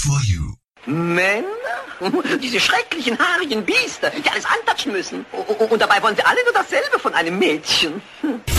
for you. Männer? Diese schrecklichen, haarigen Biester, die alles antatschen müssen. Und dabei wollen sie alle nur dasselbe von einem Mädchen.